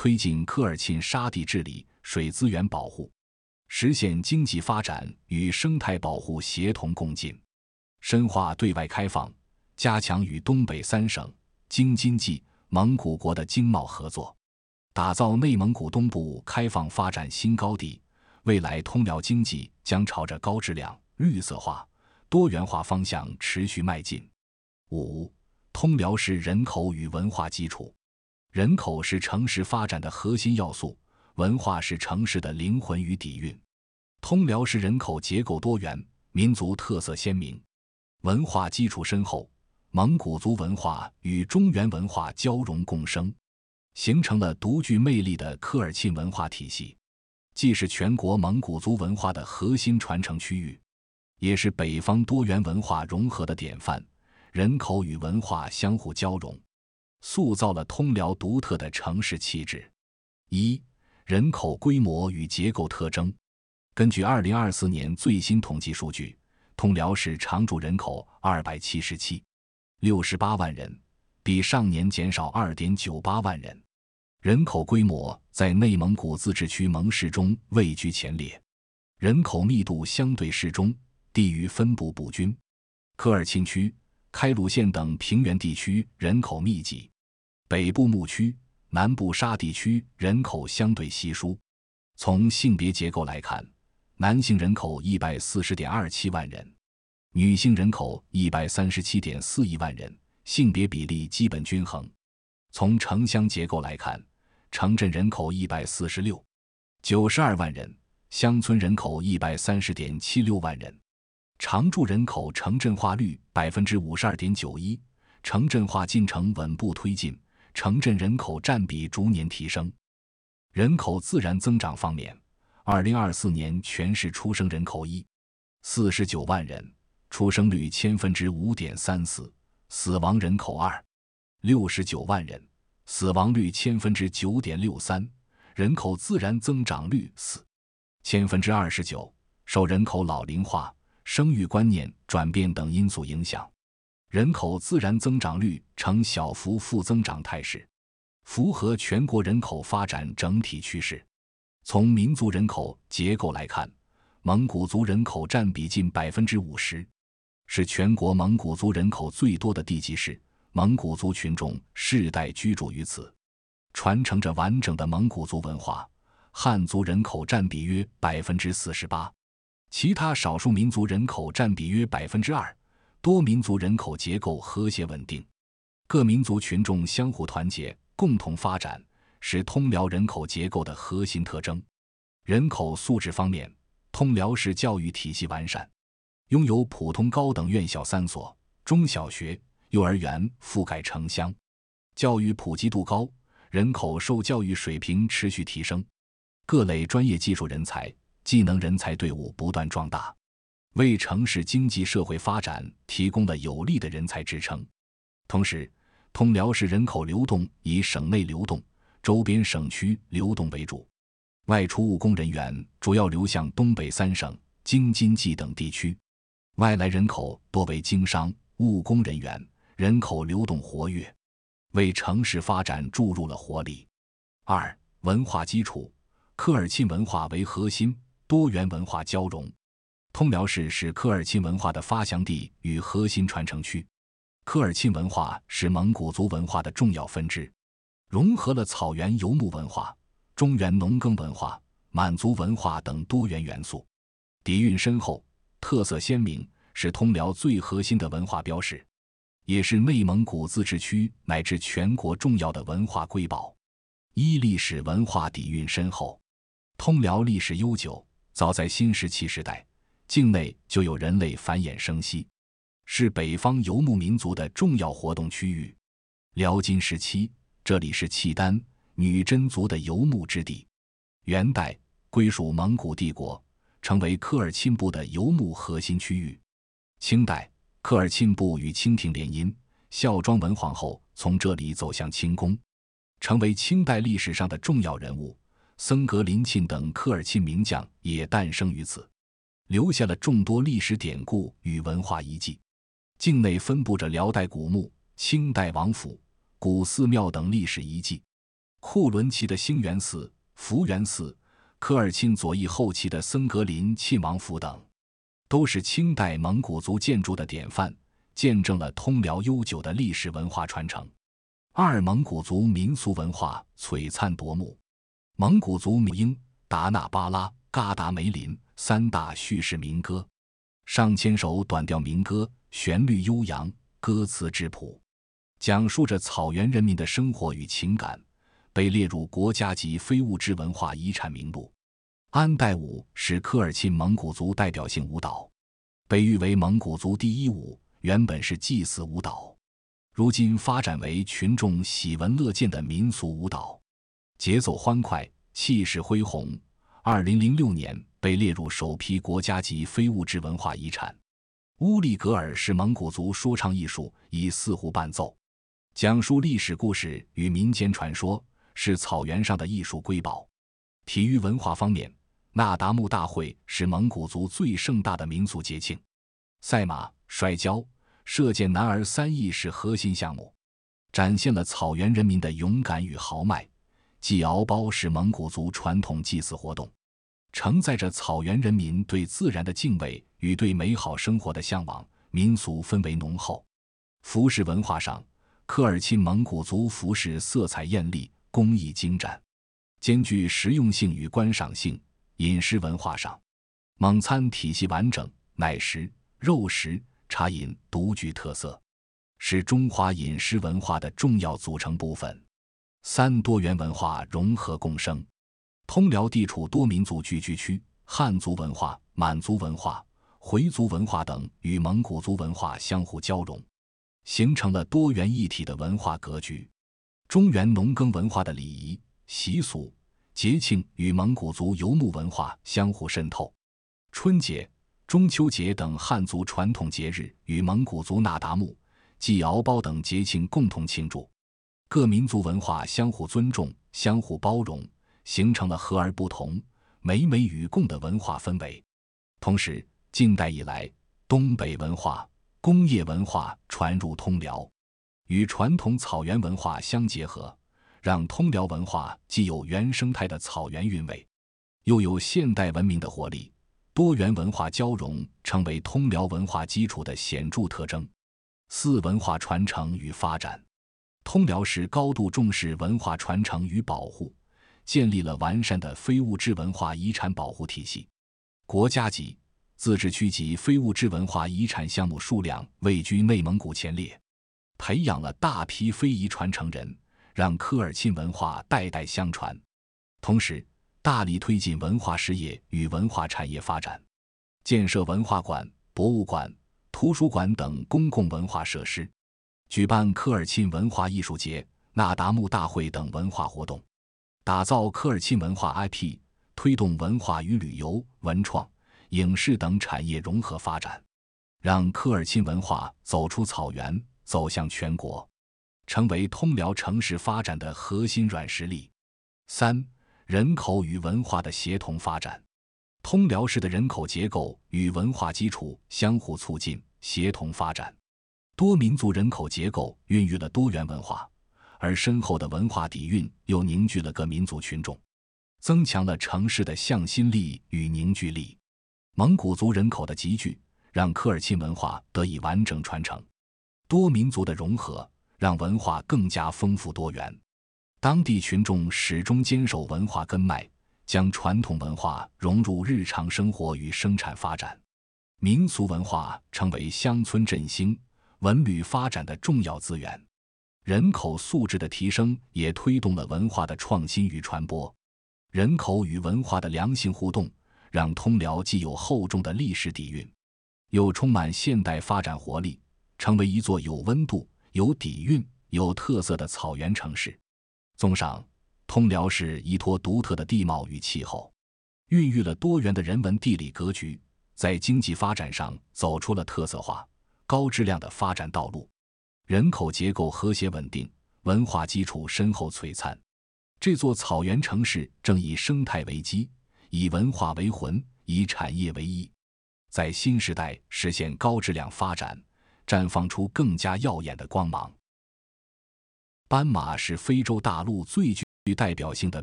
推进科尔沁沙地治理、水资源保护，实现经济发展与生态保护协同共进，深化对外开放，加强与东北三省、京津冀、蒙古国的经贸合作，打造内蒙古东部开放发展新高地。未来通辽经济将朝着高质量、绿色化、多元化方向持续迈进。5. 通辽市人口与文化基础。人口是城市发展的核心要素，文化是城市的灵魂与底蕴。通辽市人口结构多元，民族特色鲜明，文化基础深厚，蒙古族文化与中原文化交融共生，形成了独具魅力的科尔沁文化体系，既是全国蒙古族文化的核心传承区域，也是北方多元文化融合的典范。人口与文化相互交融，塑造了通辽独特的城市气质。1. 人口规模与结构特征。根据2024年最新统计数据，通辽市常住人口277.68万人，比上年减少2.98万人。人口规模在内蒙古自治区蒙市中位居前列，人口密度相对适中，地域分布不均。科尔沁区、开鲁县等平原地区人口密集，北部牧区、南部沙地区人口相对稀疏。从性别结构来看，男性人口140.27万人，女性人口137.41万人，性别比例基本均衡。从城乡结构来看，城镇人口146.92万人，乡村人口130.76万人。常住人口城镇化率52.91%，城镇化进程稳步推进，城镇人口占比逐年提升。人口自然增长方面，2024年全市出生人口149万人，出生率5.34%，死亡人口269万人，死亡率9.63%，人口自然增长率4.29%。受人口老龄化、生育观念转变等因素影响，人口自然增长率呈小幅负增长态势，符合全国人口发展整体趋势。从民族人口结构来看，蒙古族人口占比近50%，是全国蒙古族人口最多的地级市，蒙古族群众世代居住于此，传承着完整的蒙古族文化。汉族人口占比约48%，其他少数民族人口占比约2%，多民族人口结构和谐稳定，各民族群众相互团结，共同发展，是通辽人口结构的核心特征。人口素质方面，通辽市教育体系完善，拥有普通高等院校3所，中小学、幼儿园覆盖城乡，教育普及度高，人口受教育水平持续提升，各类专业技术人才、技能人才队伍不断壮大，为城市经济社会发展提供了有力的人才支撑。同时，通辽市人口流动以省内流动、周边省区流动为主，外出务工人员主要流向东北3省、京津冀等地区，外来人口多为经商、务工人员，人口流动活跃，为城市发展注入了活力。2. 文化基础。科尔沁文化为核心，多元文化交融。通辽市是科尔沁文化的发祥地与核心传承区。科尔沁文化是蒙古族文化的重要分支，融合了草原游牧文化、中原农耕文化、满族文化等多元元素，底蕴深厚，特色鲜明，是通辽最核心的文化标识，也是内蒙古自治区乃至全国重要的文化瑰宝。历史文化底蕴深厚。通辽历史悠久，早在新石器时代，境内就有人类繁衍生息，是北方游牧民族的重要活动区域。辽金时期，这里是契丹、女真族的游牧之地。元代归属蒙古帝国，成为科尔沁部的游牧核心区域。清代，科尔沁部与清廷联姻，孝庄文皇后从这里走向清宫，成为清代历史上的重要人物。僧格林沁等科尔沁名将也诞生于此，留下了众多历史典故与文化遗迹。境内分布着辽代古墓、清代王府、古寺庙等历史遗迹。 库伦期的兴元寺、福元寺、科尔沁左翼后期的僧格林沁王府等，都是清代蒙古族建筑的典范，见证了通辽悠久的历史文化传承。二、蒙古族民俗文化璀璨夺目。蒙古族米英、达那巴拉、嘎达梅林三大叙事民歌，上千首短调民歌，旋律悠扬，歌词质朴，讲述着草原人民的生活与情感，被列入国家级非物质文化遗产名录。安代舞是科尔沁蒙古族代表性舞蹈，被誉为蒙古族第一舞，原本是祭祀舞蹈，如今发展为群众喜闻乐见的民俗舞蹈，节奏欢快，气势恢宏。2006年被列入首批国家级非物质文化遗产。乌力格尔是蒙古族说唱艺术，以四胡伴奏，讲述历史故事与民间传说，是草原上的艺术瑰宝。体育文化方面，那达慕大会是蒙古族最盛大的民俗节庆，赛马、摔跤、射箭男儿三艺是核心项目，展现了草原人民的勇敢与豪迈。祭敖包是蒙古族传统祭祀活动，承载着草原人民对自然的敬畏与对美好生活的向往，民俗氛围浓厚。服饰文化上，科尔沁蒙古族服饰色彩艳丽，工艺精湛，兼具实用性与观赏性。饮食文化上，蒙餐体系完整，奶食、肉食、茶饮独具特色，是中华饮食文化的重要组成部分。三、多元文化融合共生。通辽地处多民族聚居区，汉族文化、满族文化、回族文化等与蒙古族文化相互交融，形成了多元一体的文化格局。中原农耕文化的礼仪、习俗、节庆与蒙古族游牧文化相互渗透，春节、中秋节等汉族传统节日与蒙古族那达慕、祭敖包等节庆共同庆祝，各民族文化相互尊重、相互包容，形成了和而不同、美美与共的文化氛围。同时，近代以来，东北文化、工业文化传入通辽，与传统草原文化相结合，让通辽文化既有原生态的草原韵味，又有现代文明的活力，多元文化交融成为通辽文化基础的显著特征。四、文化传承与发展。通辽市高度重视文化传承与保护，建立了完善的非物质文化遗产保护体系，国家级、自治区级非物质文化遗产项目数量位居内蒙古前列，培养了大批非遗传承人，让科尔沁文化代代相传。同时，大力推进文化事业与文化产业发展，建设文化馆、博物馆、图书馆等公共文化设施，举办科尔沁文化艺术节、那达慕大会等文化活动，打造科尔沁文化 IP， 推动文化与旅游、文创、影视等产业融合发展，让科尔沁文化走出草原，走向全国，成为通辽城市发展的核心软实力。三、人口与文化的协同发展。通辽市的人口结构与文化基础相互促进、协同发展，多民族人口结构孕育了多元文化，而深厚的文化底蕴又凝聚了各民族群众，增强了城市的向心力与凝聚力。蒙古族人口的集聚，让科尔沁文化得以完整传承；多民族的融合，让文化更加丰富多元。当地群众始终坚守文化根脉，将传统文化融入日常生活与生产发展，民俗文化成为乡村振兴、文旅发展的重要资源。人口素质的提升也推动了文化的创新与传播。人口与文化的良性互动，让通辽既有厚重的历史底蕴，又充满现代发展活力，成为一座有温度、有底蕴、有特色的草原城市。综上，通辽市依托独特的地貌与气候，孕育了多元的人文地理格局，在经济发展上走出了特色化、高质量的发展道路。人口结构和谐稳定，文化基础深厚璀璨。这座草原城市正以生态为基，以文化为魂，以产业为翼，在新时代实现高质量发展，绽放出更加耀眼的光芒。斑马是非洲大陆最具具代表性的